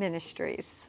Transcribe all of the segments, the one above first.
Ministries.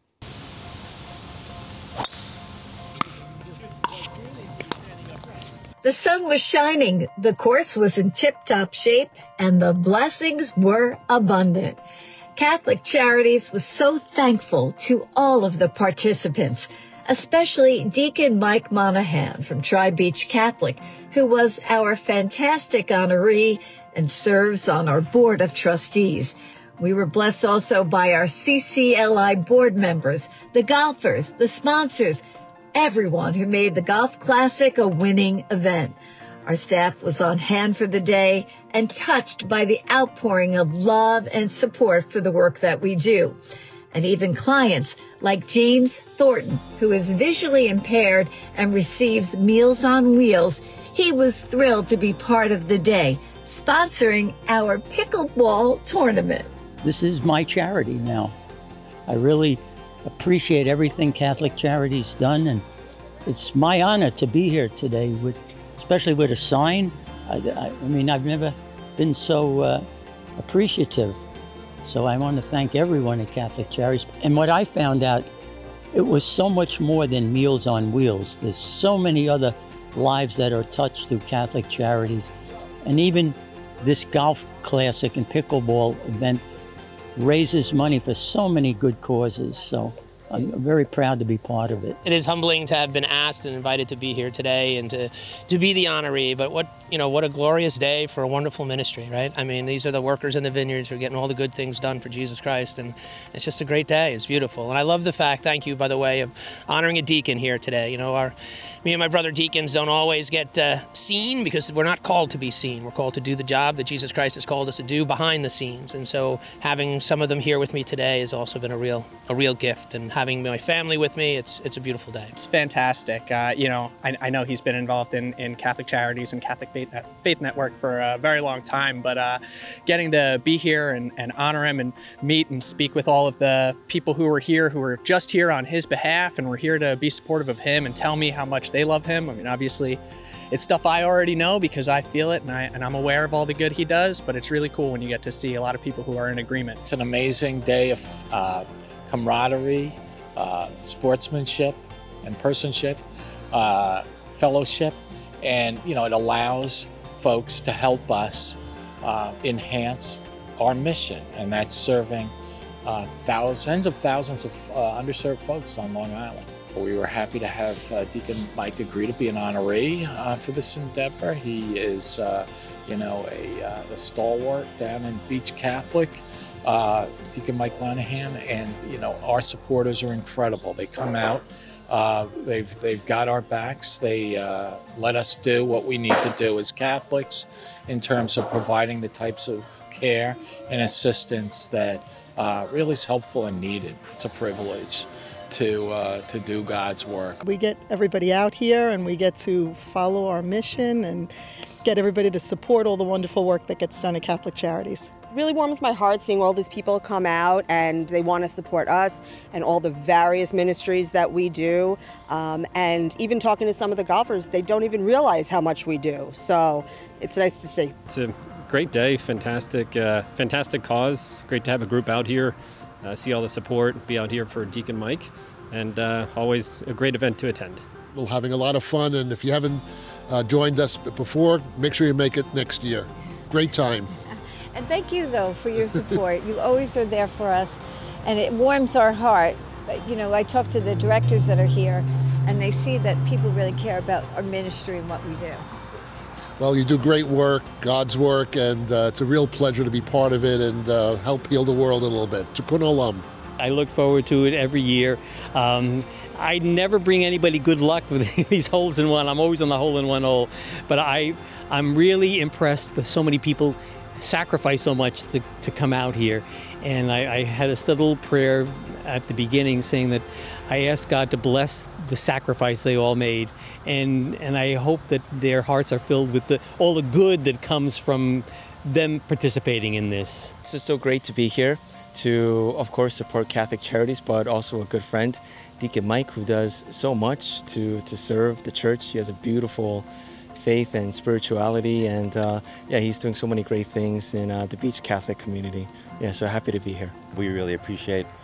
The sun was shining, the course was in tip-top shape, and the blessings were abundant. Catholic Charities was so thankful to all of the participants, especially Deacon Mike Monahan from Tri-Beach Catholic, who was our fantastic honoree and serves on our board of trustees. We were blessed also by our CCLI board members, the golfers, the sponsors, everyone who made the Golf Classic a winning event. Our staff was on hand for the day and touched by the outpouring of love and support for the work that we do. And even clients like James Thornton, who is visually impaired and receives Meals on Wheels, he was thrilled to be part of the day, sponsoring our pickleball tournament. This is my charity now. I really appreciate everything Catholic Charities done, and it's my honor to be here today, especially with a sign. I mean, I've never been so appreciative. So I want to thank everyone at Catholic Charities. And what I found out, it was so much more than Meals on Wheels. There's so many other lives that are touched through Catholic Charities. And even this Golf Classic and pickleball event raises money for so many good causes. So I'm very proud to be part of it. It is humbling to have been asked and invited to be here today and to be the honoree, but what a glorious day for a wonderful ministry, right? I mean, these are the workers in the vineyards who are getting all the good things done for Jesus Christ, and it's just a great day. It's beautiful. And I love the fact, thank you, by the way, of honoring a deacon here today. You know, me and my brother deacons don't always get seen because we're not called to be seen. We're called to do the job that Jesus Christ has called us to do behind the scenes. And so having some of them here with me today has also been a real gift. And having my family with me, it's a beautiful day. It's fantastic. You know, I know he's been involved in Catholic Charities and Catholic Faith Network for a very long time, but getting to be here and honor him and meet and speak with all of the people who were here, who were just here on his behalf and were here to be supportive of him and tell me how much they love him. I mean, obviously, it's stuff I already know because I feel it and I'm aware of all the good he does, but it's really cool when you get to see a lot of people who are in agreement. It's an amazing day of camaraderie, sportsmanship and personship, fellowship, and it allows folks to help us enhance our mission, and that's serving tens of thousands of underserved folks on Long Island. We were happy to have Deacon Mike agree to be an honoree for this endeavor. He is, a stalwart down in Beach Catholic, Deacon Mike Monahan, and our supporters are incredible. They come out, they've got our backs. They let us do what we need to do as Catholics in terms of providing the types of care and assistance that really is helpful and needed. It's a privilege to do God's work. We get everybody out here and we get to follow our mission and get everybody to support all the wonderful work that gets done at Catholic Charities. It really warms my heart seeing all these people come out and they want to support us and all the various ministries that we do. And even talking to some of the golfers, they don't even realize how much we do. So it's nice to see. It's a great day, fantastic cause. Great to have a group out here. See all the support, be out here for Deacon Mike, and always a great event to attend. We're having a lot of fun, and if you haven't joined us before, make sure you make it next year. Great time. And thank you, though, for your support. You always are there for us, and it warms our heart. I talk to the directors that are here, and they see that people really care about our ministry and what we do. Well, you do great work, God's work, and it's a real pleasure to be part of it and help heal the world a little bit. Tikkun Olam. I look forward to it every year. I never bring anybody good luck with these holes in one. I'm always on the hole in one hole. But I'm really impressed that so many people sacrifice so much to come out here. And I had a little prayer at the beginning saying that I asked God to bless the sacrifice they all made, and I hope that their hearts are filled with all the good that comes from them participating in this. It's just so great to be here to, of course, support Catholic Charities, but also a good friend, Deacon Mike, who does so much to serve the church. He has a beautiful faith and spirituality, and he's doing so many great things in the Beach Catholic community. Yeah, so happy to be here. We really appreciate